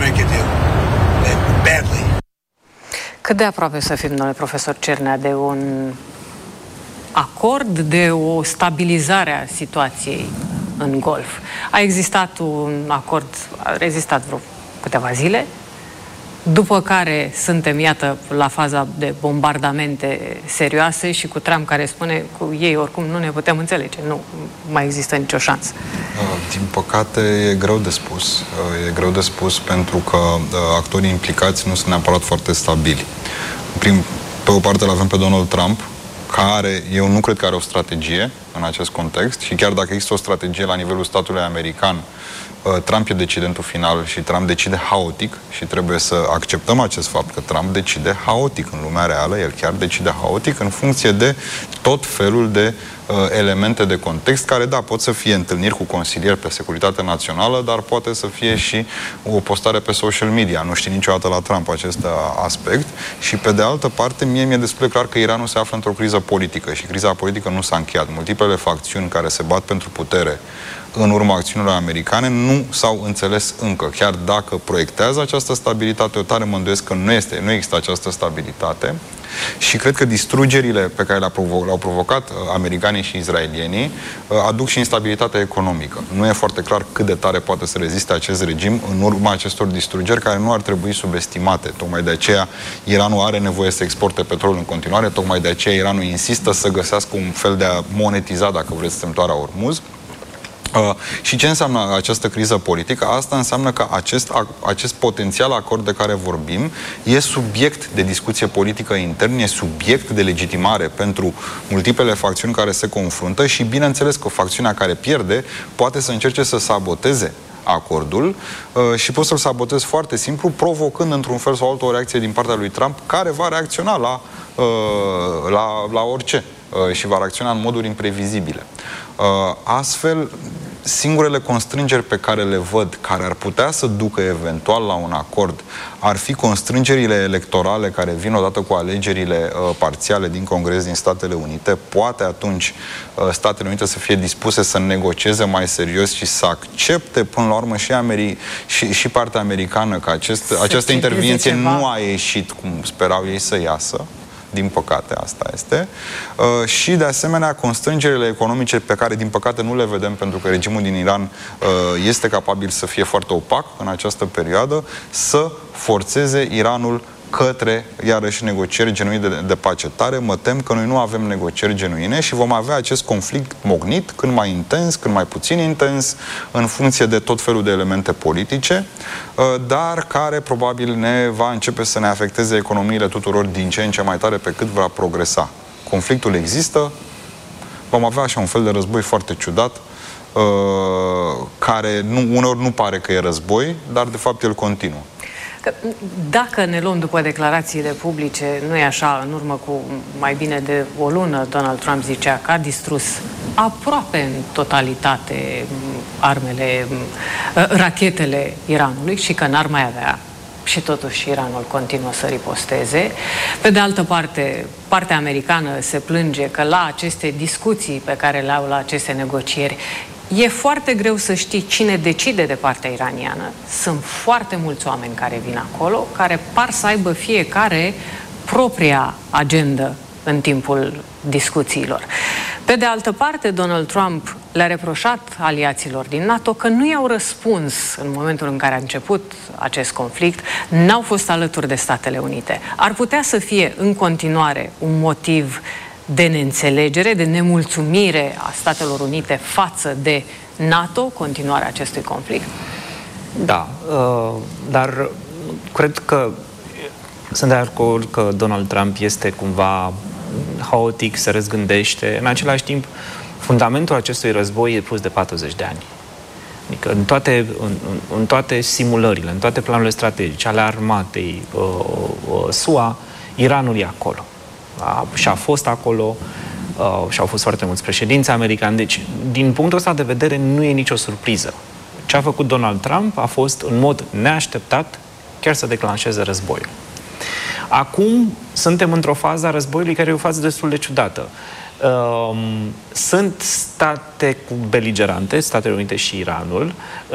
America do, badly. Cât de aproape să fim, domnule profesor Cernea, de un acord, de o stabilizare a situației în Golf? A existat un acord, a rezistat vreo câteva zile, după care suntem, iată, la faza de bombardamente serioase și cu Trump care spune cu ei oricum nu ne putem înțelege, nu mai există nicio șansă. Din păcate e greu de spus. E greu de spus pentru că actorii implicați nu sunt neapărat foarte stabili. Pe o parte îl avem pe Donald Trump, care eu nu cred că are o strategie în acest context și chiar dacă există o strategie la nivelul statului american, Trump e decidentul final și Trump decide haotic și trebuie să acceptăm acest fapt că Trump decide haotic în lumea reală, el chiar decide haotic în funcție de tot felul de elemente de context care, da, pot să fie întâlniri cu consilieri pe securitate națională, dar poate să fie și o postare pe social media. Nu știi niciodată la Trump acest aspect și pe de altă parte mie mi-e destul de clar că Iranul se află într-o criză politică și criza politică nu s-a încheiat. Multiplele facțiuni care se bat pentru putere în urma acțiunilor americane nu s-au înțeles încă. Chiar dacă proiectează această stabilitate, eu tare mă îndoiesc că nu există această stabilitate și cred că distrugerile pe care le-au provocat americanii și israelienii aduc și instabilitatea economică. Nu e foarte clar cât de tare poate să reziste acest regim în urma acestor distrugeri care nu ar trebui subestimate. Tocmai de aceea Iranul are nevoie să exporte petrol în continuare, tocmai de aceea Iranul insistă să găsească un fel de a monetiza, dacă vreți, strâmtoarea Ormuz. Și ce înseamnă această criză politică? Asta înseamnă că acest potențial acord de care vorbim e subiect de discuție politică intern, e subiect de legitimare pentru multiplele facțiuni care se confruntă și bineînțeles că facțiunea care pierde poate să încerce să saboteze acordul și poți să-l sabotezi foarte simplu, provocând într-un fel sau altul o reacție din partea lui Trump care va reacționa la orice și va reacționa în moduri imprevizibile. Astfel, singurele constrângeri pe care le văd, care ar putea să ducă eventual la un acord, ar fi constrângerile electorale care vin odată cu alegerile parțiale din Congres din Statele Unite. Poate atunci Statele Unite să fie dispuse să negocieze mai serios și să accepte până la urmă și partea americană că această intervenție nu a ieșit cum sperau ei să iasă. Din păcate, asta este. Și, de asemenea, constrângerile economice pe care, din păcate, nu le vedem pentru că regimul din Iran este capabil să fie foarte opac în această perioadă, să forțeze Iranul către, iarăși, negocieri genuine de pace. Tare mă tem că noi nu avem negocieri genuine și vom avea acest conflict mognit, când mai intens, când mai puțin intens, în funcție de tot felul de elemente politice, dar care probabil ne va începe să ne afecteze economiile tuturor din ce în ce mai tare pe cât va progresa. Conflictul există, vom avea așa un fel de război foarte ciudat, care uneori nu pare că e război, dar de fapt el continuă. Dacă ne luăm după declarațiile publice, nu e așa, în urmă cu mai bine de o lună, Donald Trump zicea că a distrus aproape în totalitate rachetele Iranului și că n-ar mai avea. Și totuși Iranul continuă să riposteze. Pe de altă parte, partea americană se plânge că la aceste discuții pe care le au, la aceste negocieri, e foarte greu să știi cine decide de partea iraniană. Sunt foarte mulți oameni care vin acolo, care par să aibă fiecare propria agendă în timpul discuțiilor. Pe de altă parte, Donald Trump le-a reproșat aliaților din NATO că nu i-au răspuns în momentul în care a început acest conflict, n-au fost alături de Statele Unite. Ar putea să fie în continuare un motiv de neînțelegere, de nemulțumire a Statelor Unite față de NATO, continuarea acestui conflict? Da, dar cred că sunt de acord că Donald Trump este cumva haotic, se răzgândește. În același timp, fundamentul acestui război e pus de 40 de ani. Adică în toate simulările, în toate planurile strategice ale armatei SUA, Iranul e acolo. Și a fost acolo, și au fost foarte mulți președinți americani. Deci, din punctul ăsta de vedere, nu e nicio surpriză. Ce a făcut Donald Trump a fost, în mod neașteptat, chiar să declanșeze războiul. Acum suntem într-o fază a războiului care e o fază destul de ciudată. Sunt state beligerante, Statele Unite și Iranul,